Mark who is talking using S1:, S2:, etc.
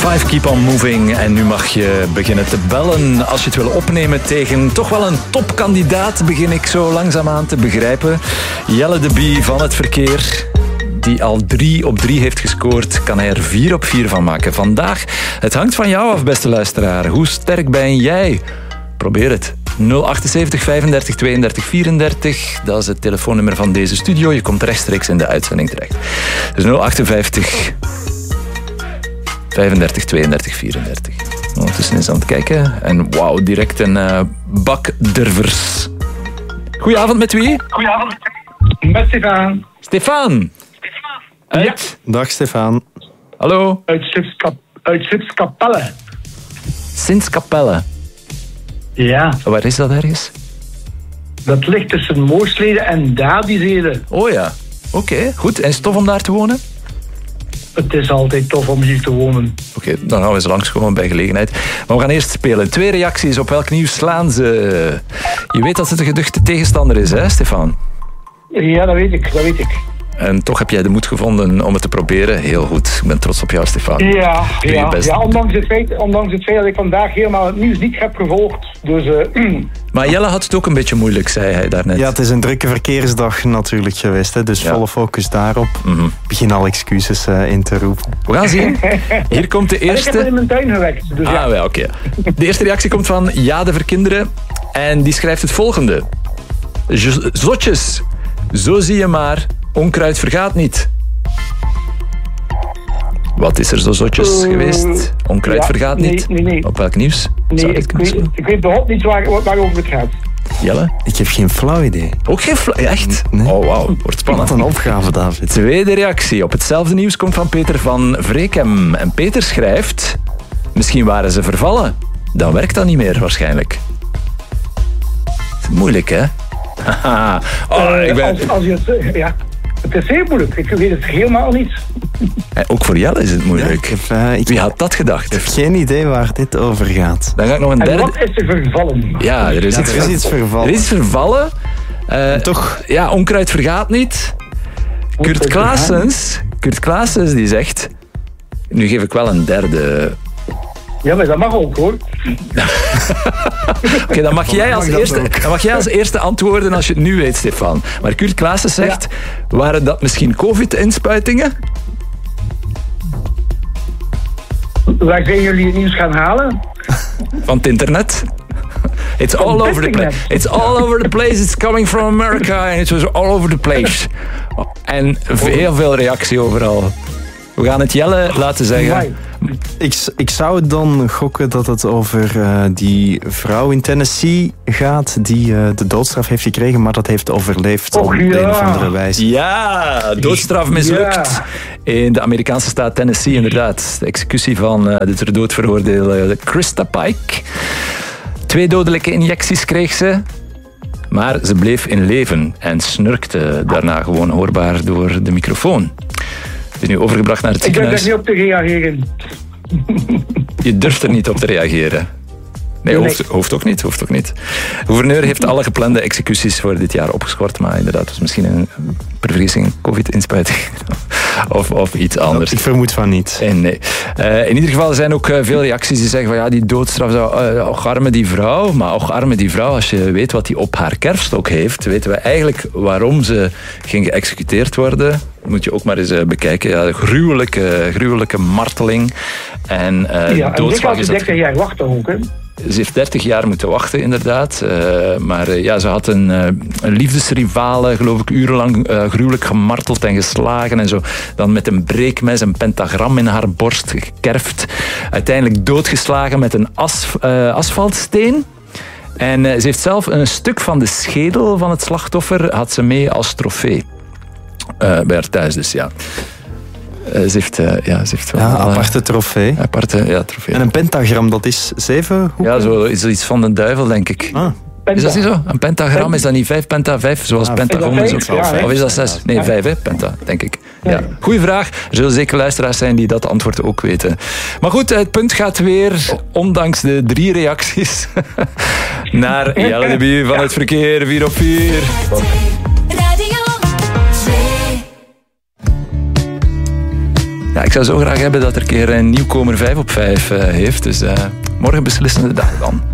S1: 5 Keep on Moving. En nu mag je beginnen te bellen als je het wil opnemen tegen toch wel een topkandidaat, begin ik zo langzaamaan te begrijpen. Jelle de Bie van het verkeer, die al 3 op 3 heeft gescoord, kan hij er 4 op 4 van maken. Vandaag, het hangt van jou af, beste luisteraar. Hoe sterk ben jij? Probeer het. 078 35 32 34. Dat is het telefoonnummer van deze studio. Je komt rechtstreeks in de uitzending terecht. Dus 058 35 32 34. Ondertussen eens aan het kijken. En wauw, direct een bak durvers. Goedenavond, met wie?
S2: Goedenavond. Met Stefan.
S1: Stefan. Uit?
S3: Ja. Dag Stefan.
S1: Hallo.
S2: Uit Sipskapelle.
S1: Sint-Kapelle.
S2: Ja.
S1: Waar is dat ergens?
S2: Dat ligt tussen Mooslede en Dadizede.
S1: Oh ja. Oké, goed. En is het tof om daar te wonen?
S2: Het is altijd tof om hier te wonen.
S1: Oké, dan gaan we eens langskomen bij gelegenheid. Maar we gaan eerst spelen. 2 reacties. Op welk nieuws slaan ze? Je weet dat het een geduchte tegenstander is, hè, Stefan?
S2: Ja, dat weet ik.
S1: En toch heb jij de moed gevonden om het te proberen. Heel goed. Ik ben trots op jou, Stefan.
S2: Ja,
S1: ondanks
S2: het feit dat ik vandaag helemaal het nieuws niet heb gevolgd. Dus,
S1: Maar Jelle had het ook een beetje moeilijk, zei hij daarnet.
S3: Ja, het is een drukke verkeersdag natuurlijk geweest. Hè, dus volle focus daarop. Begin al excuses in te roepen.
S1: We gaan zien. Hier komt de eerste.
S2: Ik heb het in mijn tuin gewekt. Dus ja.
S1: Ja, oké. De eerste reactie komt van Ja de Verkinderen. En die schrijft het volgende. Zotjes, zo zie je maar... Onkruid vergaat niet. Wat is er zo zotjes geweest? Onkruid vergaat niet?
S2: Nee.
S1: Op welk nieuws?
S2: Nee, ik weet behoorlijk niet waarover het gaat.
S1: Jelle?
S3: Ik heb geen flauw idee.
S1: Ook geen flauw? Echt?
S3: Nee.
S1: Oh, wauw. Wordt spannend.
S3: Wat een opgave, David.
S1: Tweede reactie op hetzelfde nieuws komt van Peter van Vrekem. En Peter schrijft... Misschien waren ze vervallen. Dan werkt dat niet meer, waarschijnlijk. Moeilijk, hè?
S2: Als je het... Ja. Het is heel moeilijk. Ik weet het helemaal niet.
S1: En ook voor Jelle is het moeilijk.
S3: Ja,
S1: Wie had dat gedacht?
S3: Ik heb geen idee waar dit over gaat.
S1: Dan ga ik nog een derde...
S2: En wat is er vervallen?
S1: Ja, er is
S3: iets vervallen.
S1: Er is iets vervallen.
S3: Toch?
S1: Ja, onkruid vergaat niet. Kurt Klaassens die zegt... Nu geef ik wel een derde...
S2: Ja, maar dat mag ook, hoor.
S1: Oké, dan mag jij als eerste antwoorden als je het nu weet, Stefan. Maar Kurt Klaassens zegt... Waren dat misschien COVID-inspuitingen?
S2: Waar zijn jullie het nieuws gaan halen?
S1: Van het internet. It's all over the place. It's all over the place. It's coming from America. And it was all over the place. En heel veel reactie overal. We gaan het Jelle laten zeggen.
S3: Ik zou dan gokken dat het over die vrouw in Tennessee gaat die de doodstraf heeft gekregen, maar dat heeft overleefd op een of andere wijze.
S1: Ja, doodstraf mislukt in de Amerikaanse staat Tennessee, inderdaad. De executie van de ter dood veroordeelde Krista Pike. 2 dodelijke injecties kreeg ze, maar ze bleef in leven en snurkte daarna gewoon hoorbaar door de microfoon. Is nu overgebracht naar het ziekenhuis.
S2: Ik durf daar niet op te reageren.
S1: Je durft er niet op te reageren. Nee, hoeft ook niet. De gouverneur heeft alle geplande executies voor dit jaar opgeschort, maar inderdaad, het was misschien een bevriezing, COVID-inspuiting of iets anders.
S3: Ik vermoed van niet.
S1: Nee. In ieder geval zijn ook veel reacties die zeggen van ja, die doodstraf, och arme die vrouw. Maar och arme die vrouw, als je weet wat die op haar kerfstok heeft, weten we eigenlijk waarom ze ging geëxecuteerd worden. Moet je ook maar eens bekijken. Ja, gruwelijke marteling. En doodslag is
S2: 30 jaar wachten ook, hè?
S1: Ze heeft 30 jaar moeten wachten, inderdaad. Maar ze had een liefdesrivale, geloof ik, urenlang gruwelijk gemarteld en geslagen. En zo dan met een breekmes een pentagram in haar borst gekerfd. Uiteindelijk doodgeslagen met een asfaltsteen. En ze heeft zelf een stuk van de schedel van het slachtoffer had ze mee als trofee. Bij haar thuis dus, ja. Ze heeft wel...
S3: Ja, aparte trofee.
S1: Trofee.
S3: En een pentagram, dat is 7 hoeken?
S1: Ja, zo is iets van de duivel, denk ik. Is dat niet zo? Een pentagram, is dat niet 5 penta 5, zoals pentagon is? Of is dat 6? Nee, 5, hè? Penta, denk ik. Ja. Goeie vraag. Er zullen zeker luisteraars zijn die dat antwoord ook weten. Maar goed, het punt gaat weer, ondanks de 3 reacties, naar Jelle de Bie van het verkeer, 4 op 4. Ja, ik zou zo graag hebben dat er een keer een nieuwkomer 5 op 5 heeft. Dus morgen beslissende dag dan.